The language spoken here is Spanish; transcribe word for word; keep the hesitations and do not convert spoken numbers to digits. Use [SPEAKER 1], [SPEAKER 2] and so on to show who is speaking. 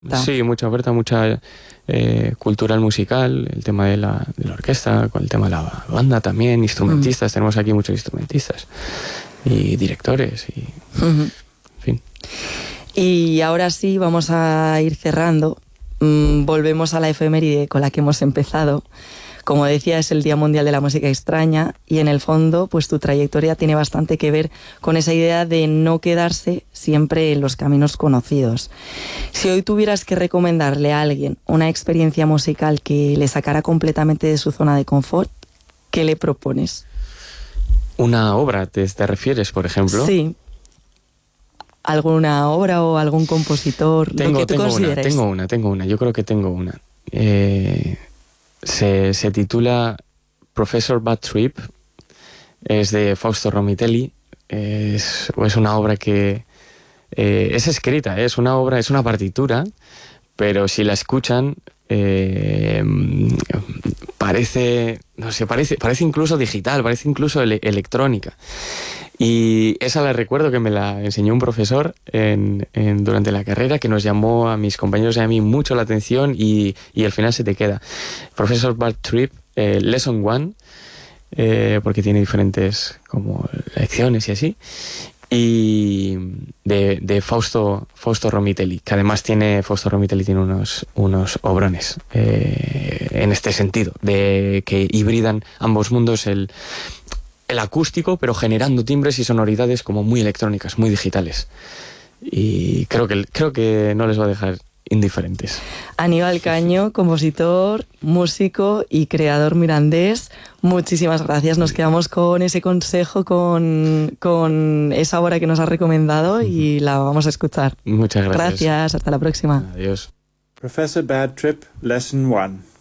[SPEAKER 1] Sí, mucha oferta, mucha eh, cultural musical, el tema de la, de la orquesta, con el tema de la banda también, instrumentistas, mm. tenemos aquí muchos instrumentistas y directores y
[SPEAKER 2] uh-huh.
[SPEAKER 1] en fin.
[SPEAKER 2] Y ahora sí, vamos a ir cerrando. Mm, volvemos a la efeméride con la que hemos empezado. Como decía, es el Día Mundial de la Música Extraña y en el fondo, pues tu trayectoria tiene bastante que ver con esa idea de no quedarse siempre en los caminos conocidos. Si hoy tuvieras que recomendarle a alguien una experiencia musical que le sacara completamente de su zona de confort, ¿qué le propones?
[SPEAKER 1] ¿Una obra te, te refieres, por ejemplo?
[SPEAKER 2] Sí. ¿Alguna obra o algún compositor?
[SPEAKER 1] Tengo,
[SPEAKER 2] lo que tú
[SPEAKER 1] tengo
[SPEAKER 2] consideres.
[SPEAKER 1] una, tengo una, tengo una. Yo creo que tengo una. Eh... Se, se titula Professor Bad Trip, es de Fausto Romitelli, es, es una obra que eh, es escrita, es una obra, es una partitura, pero si la escuchan eh, parece, no sé, parece, parece incluso digital, parece incluso ele- electrónica. Y esa la recuerdo que me la enseñó un profesor en, en, durante la carrera, que nos llamó a mis compañeros y a mí mucho la atención y, y al final se te queda. Professor Bad Trip, eh, Lesson One, eh, porque tiene diferentes como lecciones y así, y de, de Fausto, Fausto Romitelli, que además tiene, Fausto Romitelli tiene unos, unos obrones eh, en este sentido, de que hibridan ambos mundos, el el acústico, pero generando timbres y sonoridades como muy electrónicas, muy digitales. Y creo que, creo que no les va a dejar indiferentes.
[SPEAKER 2] Aníbal Caño, compositor, músico y creador mirandés, muchísimas gracias. Nos quedamos con ese consejo, con, con esa obra que nos has recomendado y la vamos a escuchar.
[SPEAKER 1] Muchas gracias.
[SPEAKER 2] Gracias, hasta la próxima.
[SPEAKER 1] Adiós.
[SPEAKER 3] Professor Bad Trip, Lesson one.